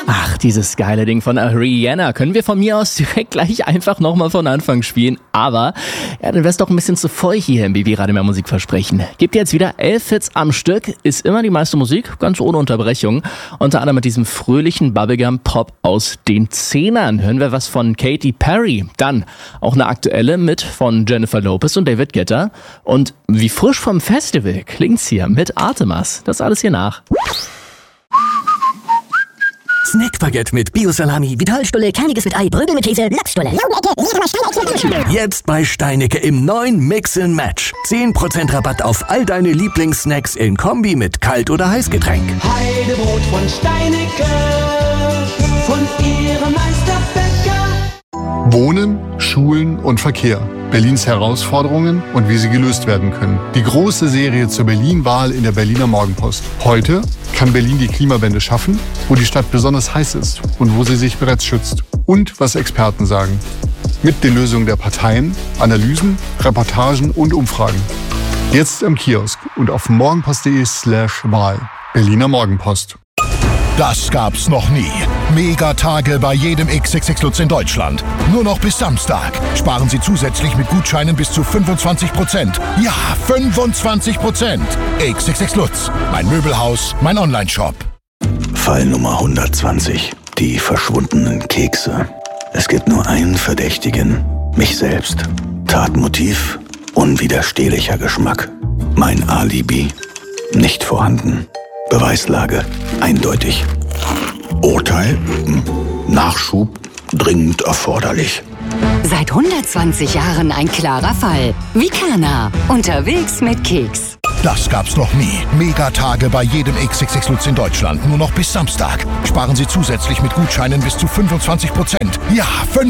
Ach, dieses geile Ding von Rihanna können wir von mir aus direkt gleich einfach nochmal von Anfang spielen. Aber, ja, dann wär's doch ein bisschen zu voll hier im BB Radio Mehr Musikversprechen. Gibt jetzt wieder 11 Hits am Stück, ist immer die meiste Musik, ganz ohne Unterbrechung. Unter anderem mit diesem fröhlichen Bubblegum-Pop aus den Zehnern. Hören wir was von Katy Perry. Dann auch eine aktuelle mit von Jennifer Lopez und David Guetta. Und wie frisch vom Festival klingt's hier mit Artemas. Das alles hier nach. Snackbaguette mit Bio-Salami, Vitalstulle, kerniges mit Ei, Brödel mit Käse, Lachsstulle. jetzt bei Steinecke im neuen Mix & Match. 10% Rabatt auf all deine Lieblingssnacks in Kombi mit Kalt- oder Heißgetränk. Heidebrot von Steinecke, von ihrem Meisterbäcker. Wohnen, Schulen und Verkehr. Berlins Herausforderungen und wie sie gelöst werden können. Die große Serie zur Berlin-Wahl in der Berliner Morgenpost. Heute kann Berlin die Klimawende schaffen, wo die Stadt besonders heiß ist und wo sie sich bereits schützt. Und was Experten sagen. Mit den Lösungen der Parteien, Analysen, Reportagen und Umfragen. Jetzt im Kiosk und auf morgenpost.de/Wahl. Berliner Morgenpost. Das gab's noch nie. Megatage bei jedem XXX Lutz in Deutschland. Nur noch bis Samstag. Sparen Sie zusätzlich mit Gutscheinen bis zu 25%. Ja, 25%. XXX Lutz. Mein Möbelhaus, mein Onlineshop. Fall Nummer 120. Die verschwundenen Kekse. Es gibt nur einen Verdächtigen. Mich selbst. Tatmotiv. Unwiderstehlicher Geschmack. Mein Alibi. Nicht vorhanden. Beweislage. Eindeutig. Urteil? Nachschub? Dringend erforderlich. Seit 120 Jahren ein klarer Fall. Vicana. Unterwegs mit Keks. Das gab's noch nie. Megatage bei jedem XXX Lutz in Deutschland. Nur noch bis Samstag. Sparen Sie zusätzlich mit Gutscheinen bis zu 25%. Ja,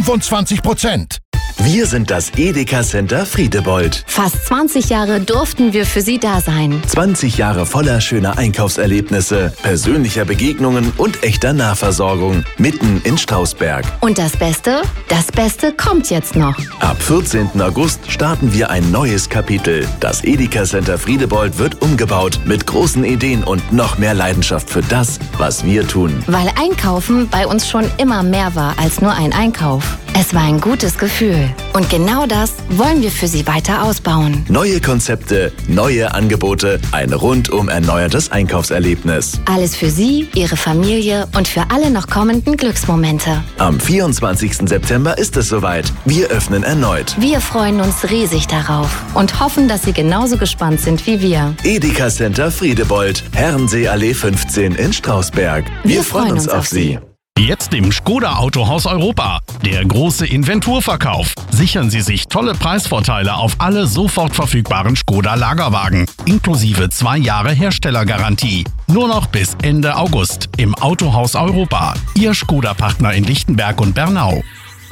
25%. Wir sind das Edeka Center Friedebold. Fast 20 Jahre durften wir für Sie da sein. 20 Jahre voller schöner Einkaufserlebnisse, persönlicher Begegnungen und echter Nahversorgung. Mitten in Strausberg. Und das Beste? Das Beste kommt jetzt noch. Ab 14. August starten wir ein neues Kapitel. Das Edeka Center Friedebold wird umgebaut mit großen Ideen und noch mehr Leidenschaft für das, was wir tun. Weil Einkaufen bei uns schon immer mehr war als nur ein Einkauf. Es war ein gutes Gefühl. Und genau das wollen wir für Sie weiter ausbauen. Neue Konzepte, neue Angebote, ein rundum erneuertes Einkaufserlebnis. Alles für Sie, Ihre Familie und für alle noch kommenden Glücksmomente. Am 24. September ist es soweit. Wir öffnen erneut. Wir freuen uns riesig darauf und hoffen, dass Sie genauso gespannt sind wie wir. Edeka Center Friedebold, Herrenseeallee 15 in Strausberg. Wir freuen uns auf Sie. Jetzt im Škoda Autohaus Europa. Der große Inventurverkauf. Sichern Sie sich tolle Preisvorteile auf alle sofort verfügbaren Škoda Lagerwagen. Inklusive 2 Jahre Herstellergarantie. Nur noch bis Ende August im Autohaus Europa. Ihr Škoda-Partner in Lichtenberg und Bernau.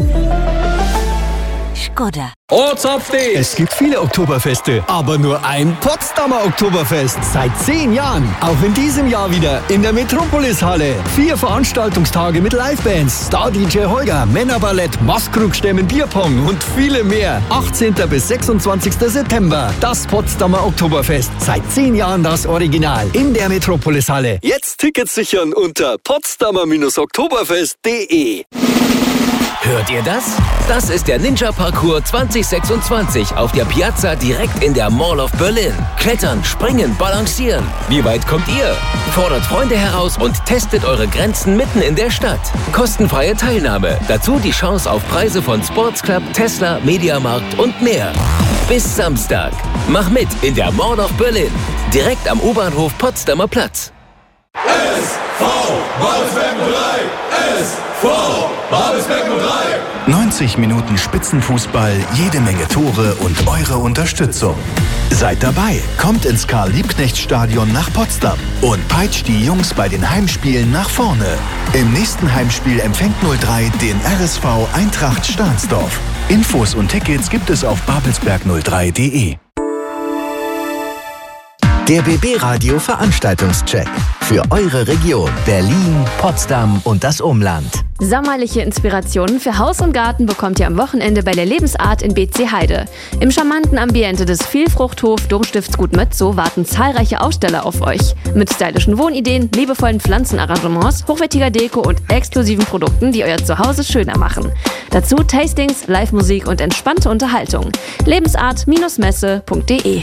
Škoda. Ortsupdate! Es gibt viele Oktoberfeste, aber nur ein Potsdamer Oktoberfest. Seit 10 Jahren. Auch in diesem Jahr wieder in der Metropolis-Halle. 4 Veranstaltungstage mit Livebands, Star-DJ Holger, Männerballett, Maskrugstämmen, Bierpong und viele mehr. 18. bis 26. September. Das Potsdamer Oktoberfest. Seit 10 Jahren das Original. In der Metropolis-Halle. Jetzt Tickets sichern unter potsdamer-oktoberfest.de. Hört ihr das? Das ist der Ninja Parcours 2026 auf der Piazza direkt in der Mall of Berlin. Klettern, springen, balancieren. Wie weit kommt ihr? Fordert Freunde heraus und testet eure Grenzen mitten in der Stadt. Kostenfreie Teilnahme. Dazu die Chance auf Preise von Sports Club, Tesla, Mediamarkt und mehr. Bis Samstag. Mach mit in der Mall of Berlin. Direkt am U-Bahnhof Potsdamer Platz. SV Babelsberg 03! SV Babelsberg 03! 90 Minuten Spitzenfußball, jede Menge Tore und eure Unterstützung. Seid dabei, kommt ins Karl-Liebknecht-Stadion nach Potsdam und peitscht die Jungs bei den Heimspielen nach vorne. Im nächsten Heimspiel empfängt 03 den RSV Eintracht Stahnsdorf. Infos und Tickets gibt es auf babelsberg03.de. Der BB Radio Veranstaltungscheck für eure Region Berlin, Potsdam und das Umland. Sommerliche Inspirationen für Haus und Garten bekommt ihr am Wochenende bei der Lebensart in BC Heide. Im charmanten Ambiente des Vielfruchthof Domstiftsgut Mötzow warten zahlreiche Aussteller auf euch. Mit stylischen Wohnideen, liebevollen Pflanzenarrangements, hochwertiger Deko und exklusiven Produkten, die euer Zuhause schöner machen. Dazu Tastings, Live-Musik und entspannte Unterhaltung. Lebensart-messe.de.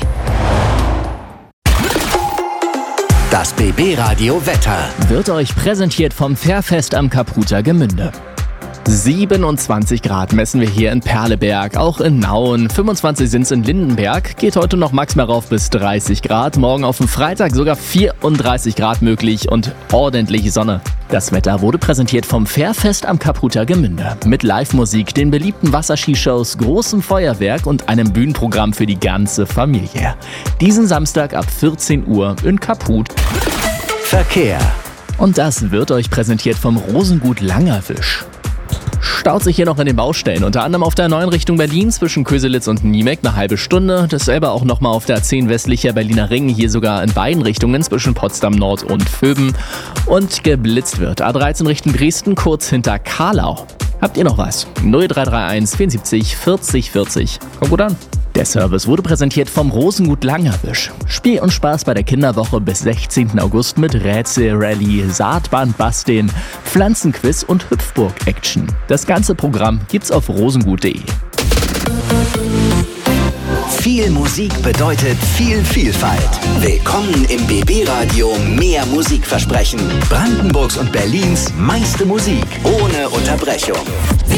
Das BB Radio Wetter wird euch präsentiert vom Fährfest am Kaputer Gemünde. 27 Grad messen wir hier in Perleberg, auch in Nauen. 25 sind es in Lindenberg, geht heute noch maximal rauf bis 30 Grad. Morgen auf dem Freitag sogar 34 Grad möglich und ordentlich Sonne. Das Wetter wurde präsentiert vom Fährfest am Kaputer Gemünde. Mit Live-Musik, den beliebten Wasserskishows, großem Feuerwerk und einem Bühnenprogramm für die ganze Familie. Diesen Samstag ab 14 Uhr in Kaput. Verkehr. Und das wird euch präsentiert vom Rosengut Langerwisch. Staut sich hier noch in den Baustellen, unter anderem auf der 9 Richtung Berlin zwischen Köselitz und Niemek eine halbe Stunde. Dasselbe auch nochmal auf der 10 westlicher Berliner Ring, hier sogar in beiden Richtungen zwischen Potsdam Nord und Vöben. Und geblitzt wird A13 Richtung Dresden, kurz hinter Karlau. Habt ihr noch was? 0331 74 40 40. Kommt gut an. Der Service wurde präsentiert vom Rosengut Langerwisch. Spiel und Spaß bei der Kinderwoche bis 16. August mit Rätsel, Rallye, Saatbahn basteln, Pflanzenquiz und Hüpfburg-Action. Das ganze Programm gibt's auf rosengut.de. Viel Musik bedeutet viel Vielfalt. Willkommen im BB Radio Mehr Musikversprechen. Brandenburgs und Berlins meiste Musik ohne Unterbrechung.